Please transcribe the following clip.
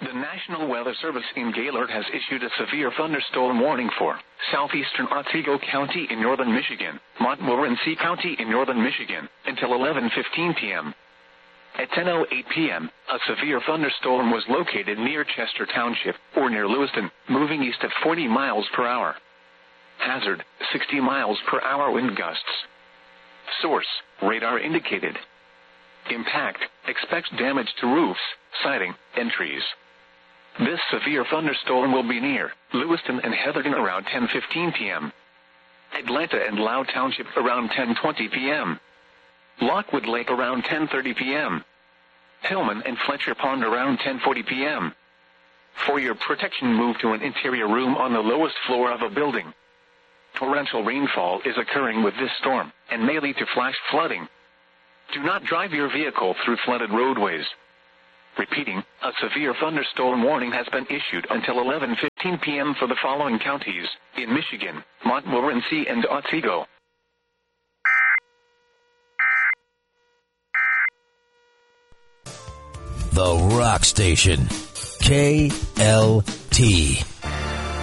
The National Weather Service in Gaylord has issued a severe thunderstorm warning for southeastern Otsego County in northern Michigan, Montmorency County in northern Michigan, until 11:15 p.m. At 10:08 p.m., a severe thunderstorm was located near Chester Township, or near Lewiston, moving east at 40 miles per hour. Hazard, 60 miles per hour wind gusts. Source, radar indicated. Impact, expects damage to roofs, siding, and trees. This severe thunderstorm will be near Lewiston and Heatherton around 10:15 p.m. Atlanta and Loup Township around 10:20 p.m. Lockwood Lake around 10:30 p.m. Hillman and Fletcher Pond around 10:40 p.m. For your protection, move to an interior room on the lowest floor of a building. Torrential rainfall is occurring with this storm and may lead to flash flooding. Do not drive your vehicle through flooded roadways. Repeating, a severe thunderstorm warning has been issued until 11:15 p.m. for the following counties in Michigan, Montmorency and Otsego. The Rock Station, KLT.